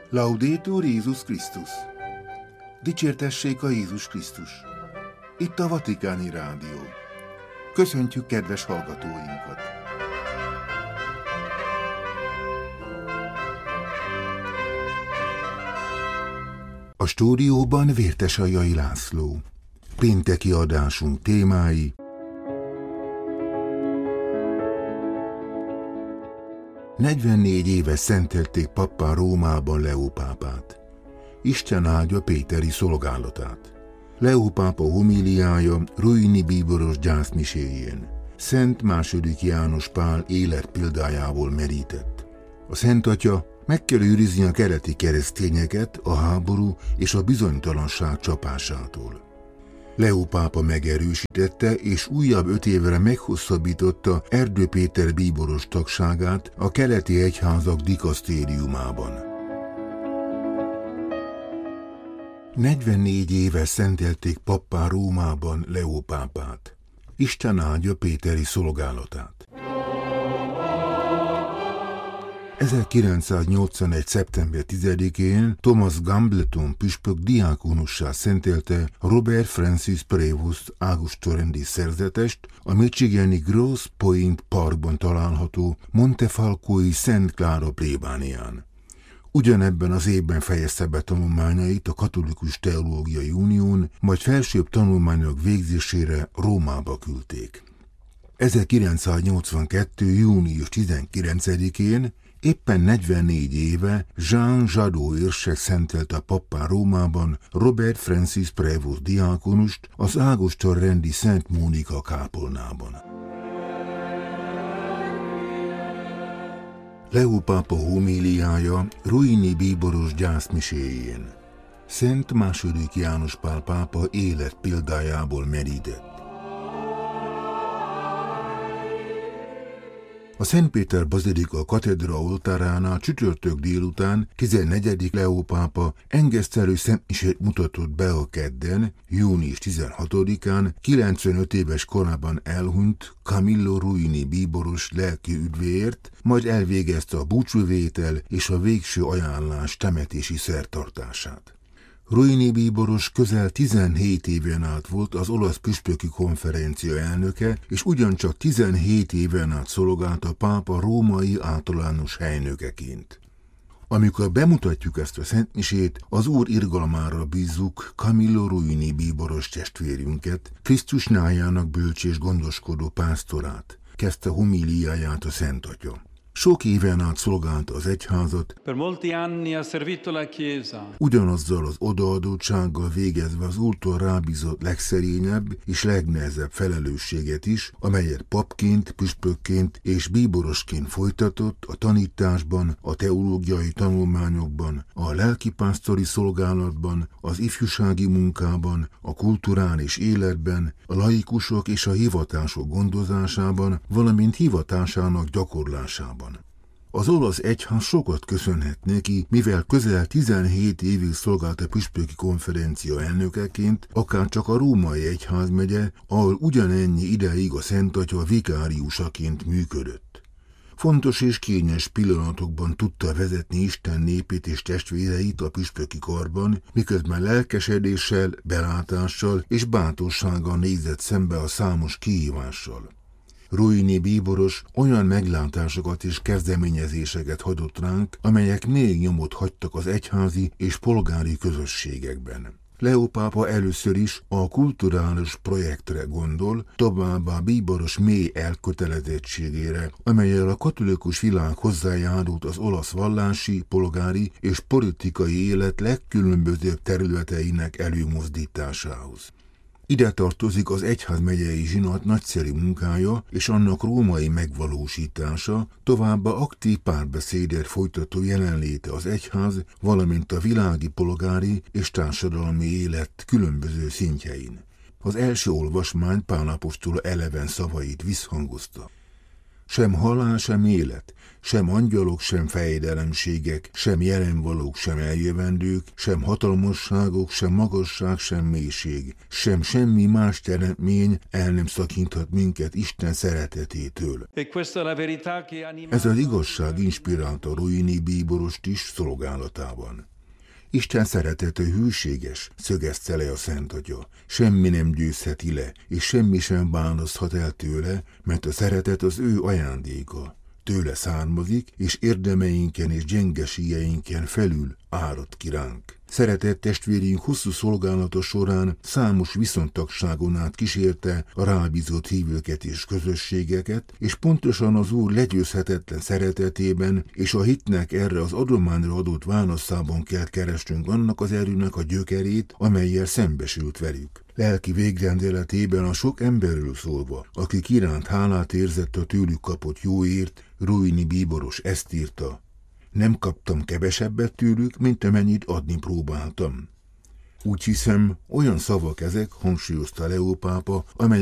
Laudetur Jézus Krisztus! Dicsértessék a Jézus Krisztus! Itt a Vatikáni Rádió. Köszöntjük kedves hallgatóinkat! A stúdióban Vértesajai László. Pénteki adásunk témái: ...44 éve szentelték pappá Rómában Leó pápát. Isten áldja Péteri szolgálatát. Leó pápa homíliája Ruini bíboros gyászmiséjén. Szent II. János Pál életpéldájából merített. A Szent Atya meg kell őrizni a keleti keresztényeket a háború és a bizonytalanság csapásától. Leó pápa megerősítette és újabb 5 évre meghosszabbította Erdő Péter bíboros tagságát a keleti egyházak dikasztériumában. 44 éve szentelték pappá Rómában Leó pápát. Isten áldja Péteri szolgálatát. 1981. szeptember 10-én Thomas Gambleton püspök diákonussá szentelte Robert Francis Prévost ágostorrendi szerzetest a michigani Grosse Pointe Parkban található Montefalcói Szent Clara plébánián. Ugyanebben az évben fejezte be tanulmányait a Katolikus Teológiai Unión, majd felsőbb tanulmányok végzésére Rómába küldték. 1982. június 19-én éppen 44 éve Jean Jadot érsek szentelte pappá Rómában Robert Francis Prévost diákonust az ágostorrendi Szent Mónika kápolnában. Leó pápa homíliája Ruini bíboros gyászmiséjén. Szent II. János Pál pápa életpéldájából merített. A Szent Péter bazilika katedra oltáránál csütörtök délután 14. Leó pápa engesztelő szentmisét mutatott be a kedden, június 16-án 95 éves korában elhunyt Camillo Ruini bíboros lelki üdvéért, majd elvégezte a búcsúvétel és a végső ajánlás temetési szertartását. Ruini bíboros közel 17 éven át volt az olasz püspöki konferencia elnöke, és ugyancsak 17 éven át szolgált a pápa római általános helynökeként. Amikor bemutatjuk ezt a szentmisét, az Úr irgalmára bízzuk Camillo Ruini bíboros testvérünket, Krisztus nyájának bölcs és gondoskodó pásztorát, kezdte homíliáját a Szent Atya. Sok éven át szolgálta az egyházat, ugyanazzal az odaadottsággal végezve az Úrtól rábízott legszerényebb és legnehezebb felelősséget is, amelyet papként, püspökként és bíborosként folytatott a tanításban, a teológiai tanulmányokban, a lelkipásztori szolgálatban, az ifjúsági munkában, a kulturális életben, a laikusok és a hivatások gondozásában, valamint hivatásának gyakorlásában. Az olasz egyház sokat köszönhet neki, mivel közel 17 évig szolgált a püspöki konferencia elnökeként, akárcsak a római egyházmegye, ahol ugyanennyi ideig a Szent Atya vikáriusaként működött. Fontos és kényes pillanatokban tudta vezetni Isten népét és testvéreit a püspöki karban, miközben lelkesedéssel, belátással és bátorsággal nézett szembe a számos kihívással. Ruini bíboros olyan meglátásokat és kezdeményezéseket hagyott ránk, amelyek még nyomot hagytak az egyházi és polgári közösségekben. Leó pápa először is a kulturális projektre gondol, továbbá bíboros mély elkötelezettségére, amellyel a katolikus világ hozzájárult az olasz vallási, polgári és politikai élet legkülönbözőbb területeinek előmozdításához. Ide tartozik az egyházmegyei zsinat nagyszerű munkája és annak római megvalósítása, továbbá aktív párbeszédet folytató jelenléte az egyház, valamint a világi polgári és társadalmi élet különböző szintjein. Az első olvasmány Pál apostol eleven szavait visszhangozta. sem halál, sem élet, sem angyalok, sem fejedelemségek, sem jelenvalók, sem eljövendők, sem hatalmasságok, sem magasság, sem mélység, sem semmi más teremtmény el nem szakíthat minket Isten szeretetétől. Ez az igazság inspirálta Ruini bíborost is szolgálatában. Isten szeretete hűséges, szögezte le a Szent Atya. Semmi nem győzheti le, és semmi sem választhat el tőle, mert a szeretet az ő ajándéka. Tőle származik, és érdemeinken és gyengeségeinken felül árad ki ránk. Szeretett testvérünk hosszú szolgálata során számos viszontagságon át kísérte a rábízott hívőket és közösségeket, és pontosan az Úr legyőzhetetlen szeretetében és a hitnek erre az adományra adott válaszában kell keresnünk annak az erőnek a gyökerét, amellyel szembesült velük. Lelki végrendeletében a sok emberről szólva, akik iránt hálát érzett a tőlük kapott jóért, Ruini bíboros ezt írta: nem kaptam kevesebbet tőlük, mint amennyit adni próbáltam. Úgy hiszem, olyan szavak ezek, hangsúlyozta Leó pápa, amely